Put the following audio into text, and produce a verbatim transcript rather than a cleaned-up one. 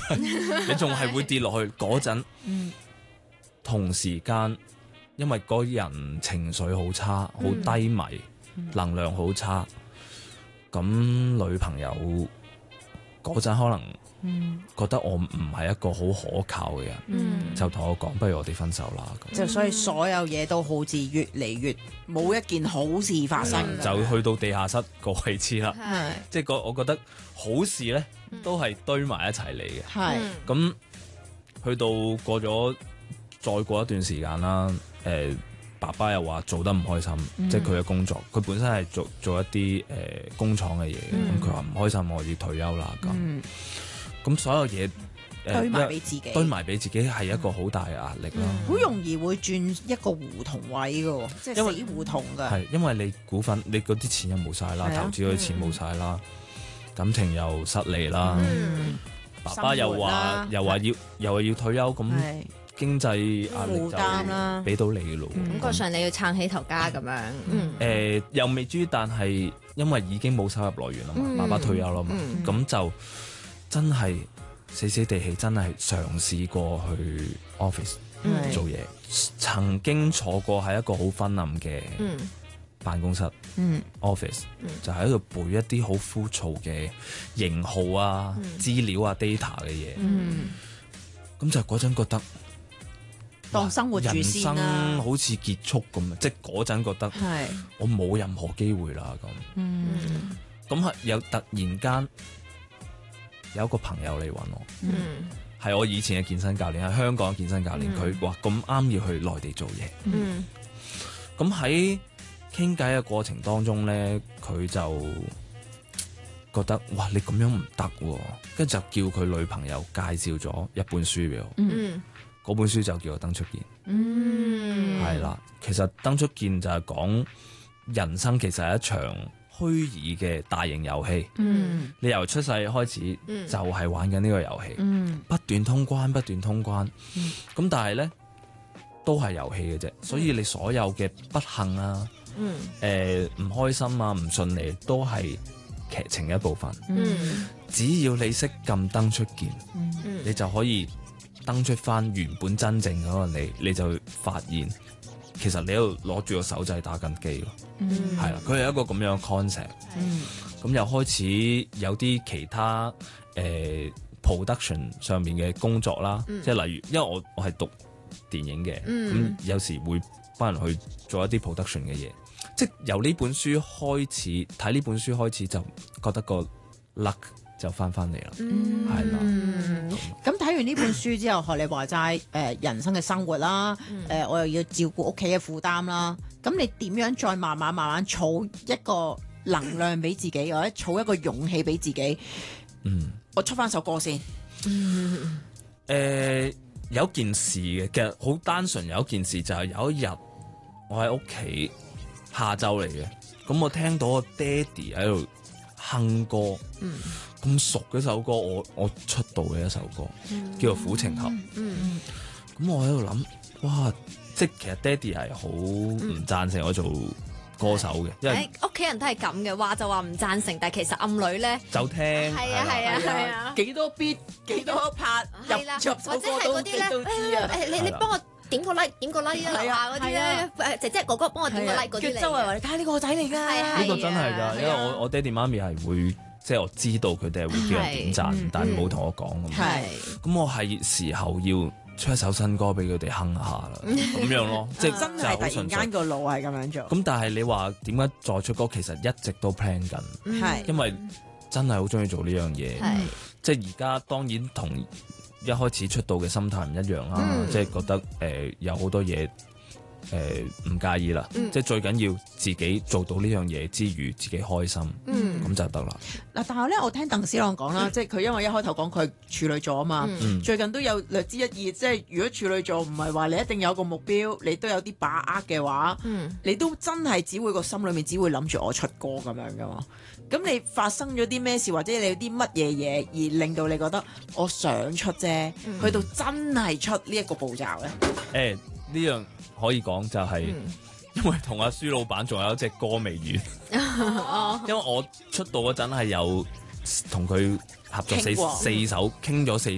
你仲係會跌落去嗰陣。 嗯、 同時間，因為嗰人情緒好差，好、嗯、低迷，嗯、能量好差，咁女朋友嗰陣可能覺得我唔係一個好可靠嘅人，嗯、就同我講，不如我哋分手啦。 就所以所有嘢都好似越嚟越冇一件好事發生， 嗯、就去到地下室個位置啦。 係即係我覺得好事咧都係堆埋一齊嚟嘅。 係咁、嗯、去到過咗再過一段時間啦，誒、呃、爸爸又話做得唔開心，嗯、即係佢嘅工作，佢本身係做做一啲誒、呃、工廠嘅嘢，咁佢話唔開心，我要退休啦咁。咁、嗯、所有嘢、呃、 堆埋俾自己， 堆埋俾自己係一個好大嘅壓力啦。 好、嗯、容易會轉一個胡同位嘅，即係死胡同嘅。 係因為你股份，你嗰啲錢又冇晒啦，投資嗰啲錢冇晒啦，嗯、感情又失利啦，嗯、爸爸又話又話要又話要退休咁。經濟壓力就俾到你咯， 感覺上你要撐起頭家咁樣。誒、 嗯呃、又未知，但係因為已經冇收入來源啦嘛，嗯、爸爸退休啦嘛，咁、嗯、就真係死死地氣，真係嘗試過去 office、嗯、做嘢，曾經坐過喺一個好昏暗嘅辦公室、嗯、office，、嗯、就喺度背一啲好枯燥嘅型號啊、嗯、資料啊、data 嘅嘢，咁、嗯、就嗰陣覺得。 當生活住先啦， 人生好似結束咁，即係嗰陣覺得我冇任何機會啦咁。嗯，咁係有突然間有一個朋友嚟揾我，嗯，係我以前嘅健身教練，喺香港嘅健身教練，佢話咁啱要去內地做嘢。嗯，咁喺傾偈嘅過程當中咧，佢就覺得哇，你咁樣唔得喎，跟住就叫佢女朋友介紹咗一本書俾我。嗯。嗰本書就叫做《登出見》，嗯，係啦。其實《登出見》就係講人生其實係一場虛擬嘅大型遊戲，嗯，你由出世開始就係玩緊呢個遊戲，嗯，不斷通關，不斷通關，嗯，咁但係咧都係遊戲嘅啫，所以你所有嘅不幸啊，嗯，誒唔開心啊，唔順利都係劇情嘅一部分，嗯，只要你識撳登出鍵，嗯，你就可以登出翻原本真正嗰個你，你就會發現其實你喺度攞住個手掣打緊機咯，係啦、嗯，佢係一個咁樣嘅 concept，咁又開始有啲其他誒、呃、production 上面嘅工作啦，嗯、即係例如，因為我我係讀電影嘅，咁、嗯、有時會幫人去做一啲 production 嘅嘢，即係由呢本書開始睇呢本書開始就覺得個 luck。就翻翻嚟啦，係啦、嗯。 咁睇完呢本書之後，學你話齋，誒、呃、人生嘅生活啦，誒、嗯呃、我又要照顧屋企嘅負擔啦。咁你點樣再慢慢慢慢儲一個能量俾自己，或者儲一個勇氣俾自己？嗯，我出翻首歌先。 嗯，誒、呃、有件事嘅，其實好單純。有一件事就係有一日我喺屋企下晝嚟嘅，咁我聽到我爹哋喺度哼歌。嗯。咁熟嘅首歌，我我出道嘅一首歌，嗯、叫做《苦情俠》。咁、嗯嗯、我喺度諗，哇！即係其實爹哋係好唔贊成我做歌手嘅，嗯、因為屋企人都係咁嘅，話就話唔贊成，但係其實暗女咧就聽。係啊係啊係啊， 幾多 beat 幾多拍入入首歌都知啊！ 誒你你幫我點個 like 點個 like 啊嗰啲咧，誒姐姐哥哥幫我點個 like 嗰啲嚟。周圍話你睇下呢個個仔嚟㗎， 呢個真係㗎，因為我我爹哋媽咪係會。即係我知道佢哋係會叫人點讚，嗯、但係冇同我講咁。係咁，咁我係時候要出一首新歌俾佢哋哼下啦，咁樣咯。即係真係突然間個腦係咁樣做。咁但係你話點解再出歌？其實一直都 plan 緊，係、嗯、因為真係好中意做呢樣嘢。係即係而家當然同一開始出道嘅心態唔一樣啦。嗯、即係覺得誒、呃、有好多嘢。誒唔、呃、介意啦，嗯、即係最緊要自己做到呢樣嘢之餘，自己開心，咁、嗯、就得啦。 嗱，但係咧，我聽鄧思朗講啦，嗯、即係佢因為一開頭講佢處女座啊嘛，嗯、最近都有略知一二，即係如果處女座唔係話你一定有個目標，你都有啲把握嘅話，嗯、你都真係只會個心裏面只會諗住我出歌咁樣噶嘛。咁你發生咗啲咩事，或者你有啲乜嘢嘢而令到你覺得我想出啫，嗯、去到真係出呢一個步驟咧？ 誒、欸，呢樣。可以講就係，因為同阿舒老闆仲有一隻歌未完，因為我出道嗰陣係有同佢合作四四首，傾咗四